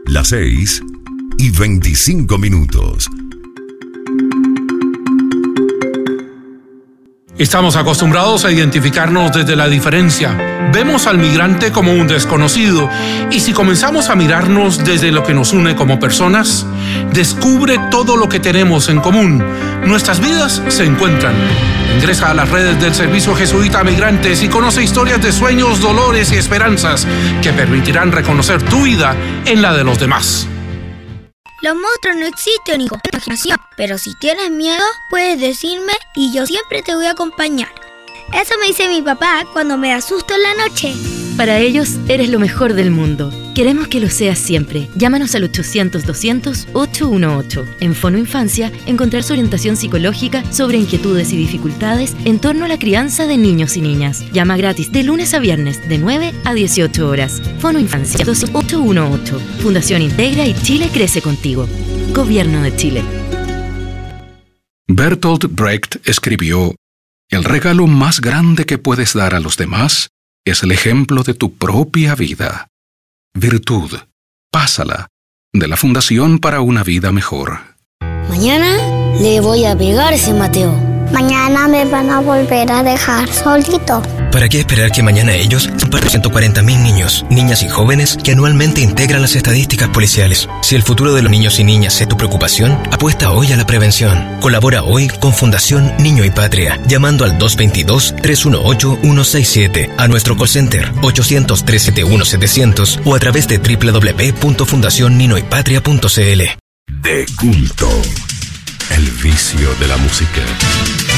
Las 6:25. Estamos acostumbrados a identificarnos desde la diferencia. Vemos al migrante como un desconocido, y si comenzamos a mirarnos desde lo que nos une como personas, descubre todo lo que tenemos en común. Nuestras vidas se encuentran. Ingresa a las redes del Servicio Jesuita a Migrantes y conoce historias de sueños, dolores y esperanzas que permitirán reconocer tu vida en la de los demás. Los monstruos no existen, hijo. Imaginación. Pero si tienes miedo, puedes decirme y yo siempre te voy a acompañar. Eso me dice mi papá cuando me asusto en la noche. Para ellos, eres lo mejor del mundo. Queremos que lo seas siempre. Llámanos al 800-200-818. En Fono Infancia encontrarás orientación psicológica sobre inquietudes y dificultades en torno a la crianza de niños y niñas. Llama gratis de lunes a viernes de 9 a 18 horas. Fono Infancia 818. Fundación Integra y Chile crece contigo. Gobierno de Chile. Bertolt Brecht escribió: el regalo más grande que puedes dar a los demás es el ejemplo de tu propia vida. Virtud, pásala, de la Fundación para una Vida Mejor. Mañana le voy a pegar a ese Mateo. Mañana me van a volver a dejar solito. ¿Para qué esperar que mañana ellos sean 140.000 niños, niñas y jóvenes que anualmente integran las estadísticas policiales? Si el futuro de los niños y niñas es tu preocupación, apuesta hoy a la prevención. Colabora hoy con Fundación Niño y Patria, llamando al 222-318-167, a nuestro call center 800-371-700 o a través de www.fundacionninoypatria.cl. De culto. El vicio de la música.